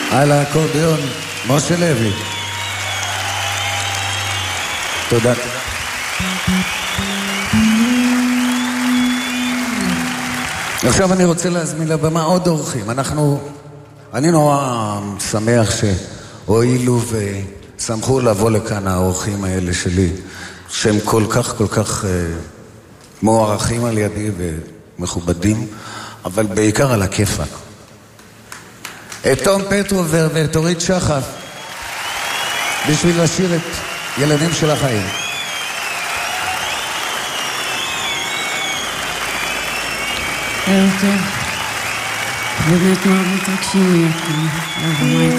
על האקורדיון, משה לוי. תודה. עכשיו אני רוצה להזמין לבמה עוד אורחים. אני נורא שמח שהועילו ושמחו לבוא לכאן האורחים האלה שלי, שהם כל כך מוערכים על ידי ומכובדים, אבל בעיקר על הכיפק. את תום פטרובר ואת אורית שחף, בשביל לשיר את ילדים של החיים. ערב טוב. באמת מאוד מתרגשים להיות כאן.